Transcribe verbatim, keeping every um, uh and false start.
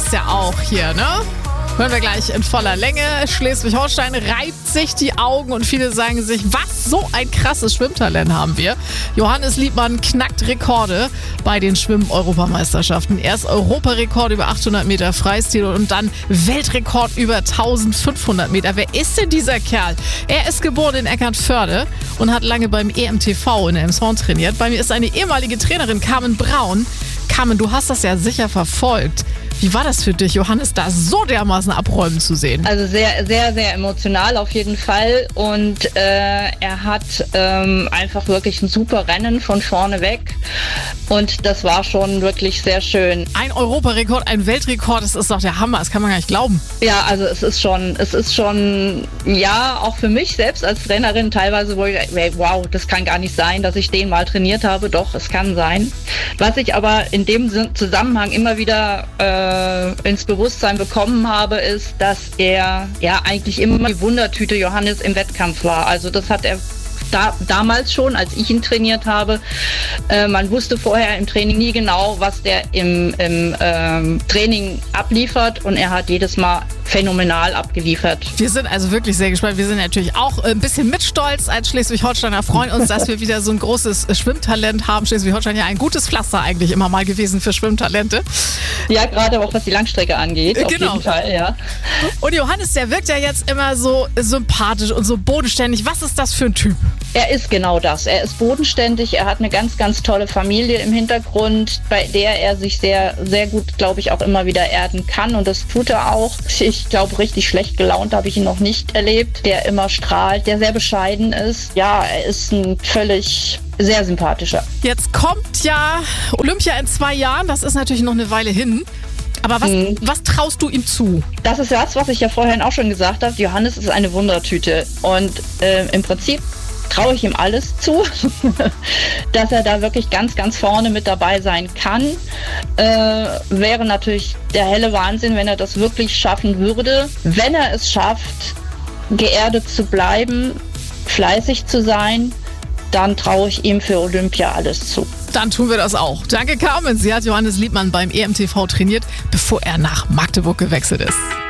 ist ja auch hier, ne? Hören wir gleich in voller Länge. Schleswig-Holstein reibt sich die Augen und viele sagen sich, was, so ein krasses Schwimmtalent haben wir. Johannes Liebmann knackt Rekorde bei den Schwimmen-Europameisterschaften. Erst Europarekord über achthundert Meter Freistil und dann Weltrekord über eintausendfünfhundert Meter. Wer ist denn dieser Kerl? Er ist geboren in Eckernförde und hat lange beim E M T V in Elmshorn trainiert. Bei mir ist eine ehemalige Trainerin, Carmen Braun. Carmen, du hast das ja sicher verfolgt. Wie war das für dich, Johannes, da so dermaßen abräumen zu sehen? Also sehr, sehr, sehr emotional auf jeden Fall. Und äh, er hat ähm, einfach wirklich ein super Rennen von vorne weg. Und das war schon wirklich sehr schön. Ein Europarekord, ein Weltrekord, das ist doch der Hammer, das kann man gar nicht glauben. Ja, also es ist schon, es ist schon, ja, auch für mich selbst als Trainerin teilweise, wo ich, wow, das kann gar nicht sein, dass ich den mal trainiert habe. Doch, es kann sein. Was ich aber in dem Zusammenhang immer wieder äh, ins Bewusstsein bekommen habe, ist, dass er ja eigentlich immer die Wundertüte Johannes im Wettkampf war. Also das hat er Da, damals schon, als ich ihn trainiert habe. Äh, man wusste vorher im Training nie genau, was der im, im ähm, Training abliefert, und er hat jedes Mal phänomenal abgeliefert. Wir sind also wirklich sehr gespannt. Wir sind natürlich auch ein bisschen mit Stolz als Schleswig-Holsteiner, freuen uns, dass wir wieder so ein großes Schwimmtalent haben. Schleswig-Holstein ja ein gutes Pflaster eigentlich immer mal gewesen für Schwimmtalente. Ja, gerade auch was die Langstrecke angeht. Auf genau. jeden Fall, ja. Und Johannes, der wirkt ja jetzt immer so sympathisch und so bodenständig. Was ist das für ein Typ? Er ist genau das. Er ist bodenständig. Er hat eine ganz, ganz tolle Familie im Hintergrund, bei der er sich sehr, sehr gut, glaube ich, auch immer wieder erden kann. Und das tut er auch. Ich glaube, richtig schlecht gelaunt habe ich ihn noch nicht erlebt. Der immer strahlt, der sehr bescheiden ist. Ja, er ist ein völlig sehr sympathischer. Jetzt kommt ja Olympia in zwei Jahren. Das ist natürlich noch eine Weile hin. Aber was, hm. was traust du ihm zu? Das ist das, was ich ja vorhin auch schon gesagt habe. Johannes ist eine Wundertüte. Und äh, im Prinzip traue ich ihm alles zu, dass er da wirklich ganz, ganz vorne mit dabei sein kann. Äh, wäre natürlich der helle Wahnsinn, wenn er das wirklich schaffen würde. Wenn er es schafft, geerdet zu bleiben, fleißig zu sein, dann traue ich ihm für Olympia alles zu. Dann tun wir das auch. Danke, Carmen. Sie hat Johannes Liebmann beim E M T V trainiert, bevor er nach Magdeburg gewechselt ist.